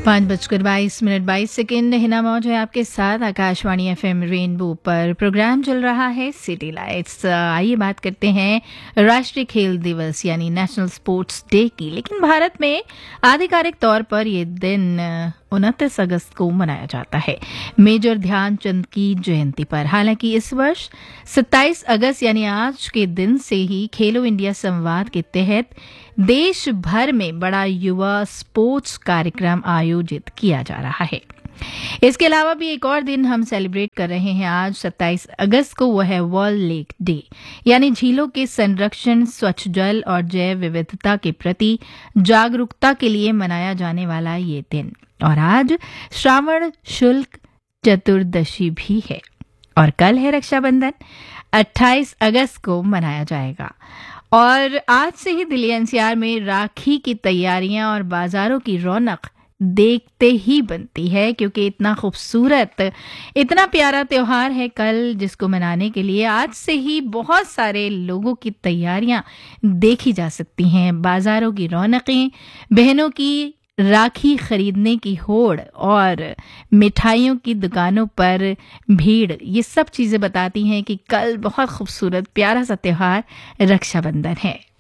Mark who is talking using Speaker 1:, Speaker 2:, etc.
Speaker 1: 5:22 हिना मौज है आपके साथ आकाशवाणी एफएम रेनबो पर। प्रोग्राम चल रहा है सिटी लाइट्स। आइए बात करते हैं राष्ट्रीय खेल दिवस यानी नेशनल स्पोर्ट्स डे की। लेकिन भारत में आधिकारिक तौर पर ये दिन 29 अगस्त को मनाया जाता है, मेजर ध्यानचंद की जयंती पर। हालांकि इस वर्ष 27 अगस्त यानी आज के दिन से ही खेलो इंडिया संवाद के तहत देश भर में बड़ा युवा स्पोर्ट्स कार्यक्रम आयोजित किया जा रहा है। इसके अलावा भी एक और दिन हम सेलिब्रेट कर रहे हैं आज 27 अगस्त को, वो है वर्ल्ड लेक डे यानी झीलों के संरक्षण, स्वच्छ जल और जैव विविधता के प्रति जागरूकता के लिए मनाया जाने वाला ये दिन। और आज श्रावण शुल्क चतुर्दशी भी है और कल है रक्षाबंधन, 28 अगस्त को मनाया जाएगा। और आज से ही दिल्ली एनसीआर में राखी की तैयारियां और बाजारों की रौनक देखते ही बनती है, क्योंकि इतना खूबसूरत, इतना प्यारा त्योहार है कल, जिसको मनाने के लिए आज से ही बहुत सारे लोगों की तैयारियां देखी जा सकती हैं। बाजारों की रौनकें, बहनों की राखी खरीदने की होड़ और मिठाइयों की दुकानों पर भीड़, ये सब चीजें बताती हैं कि कल बहुत खूबसूरत प्यारा सा त्योहार रक्षाबंधन है।